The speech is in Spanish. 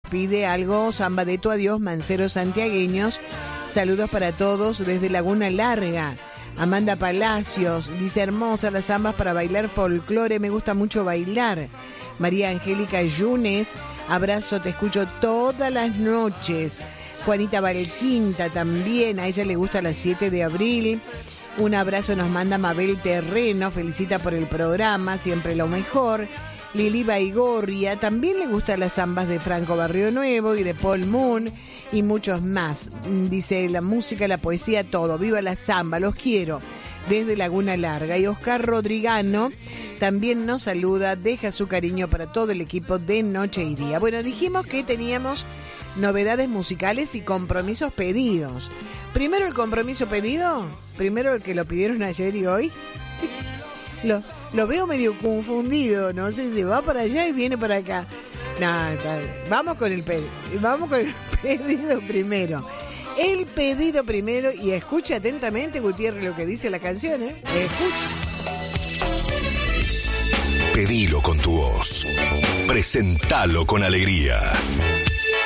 pide algo, samba de tu adiós, Manceros santiagueños. Saludos para todos desde Laguna Larga. Amanda Palacios dice, hermosas las zambas para bailar folclore, me gusta mucho bailar. María Angélica Yunes, abrazo, te escucho todas las noches. Juanita Valquinta también, a ella le gusta las 7 de abril. Un abrazo nos manda Mabel Terreno, felicita por el programa, siempre lo mejor. Lili Baigorria, también le gustan las zambas de Franco Barrio Nuevo y de Paul Moon y muchos más. Dice, la música, la poesía, todo. Viva la zamba, los quiero. Desde Laguna Larga. Y Oscar Rodrigano también nos saluda, deja su cariño para todo el equipo de Noche y Día. Bueno, dijimos que teníamos novedades musicales y compromisos pedidos. Primero el compromiso pedido, primero el que lo pidieron ayer y hoy. Lo veo medio confundido, no sé si va para allá y viene para acá. No, vamos con el pedido primero. El pedido primero, y escucha atentamente, Gutiérrez, lo que dice la canción, ¿eh? Escucha. Pedilo con tu voz. Presentalo con alegría.